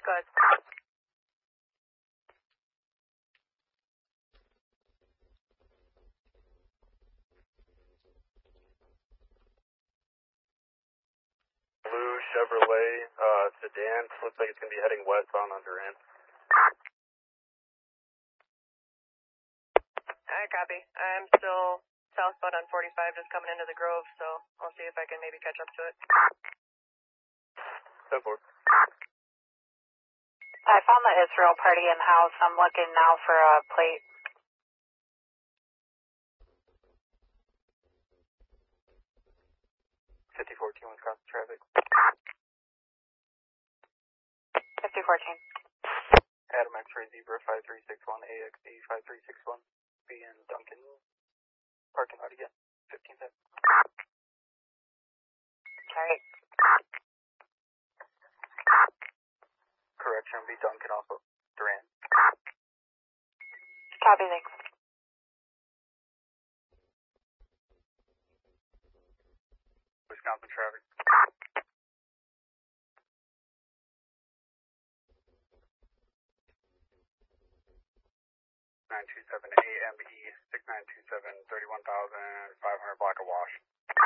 Go ahead. Blue Chevrolet sedan. Looks like it's going to be heading westbound on Durant. Alright, copy. I'm still southbound on 45, just coming into the Grove, so I'll see if I can maybe catch up to it. 10-4. I found the Israel party in-house. I'm looking now for a plate. Wisconsin traffic. 5014. Adam X-ray Zebra 5361 AXD 5361. Be in Duncan. Parking lot again. 1510. Alright. Correction, be Duncan also. Durant. Copy, thanks. Wisconsin traffic. 927 AME 6927 31,500 block of wash.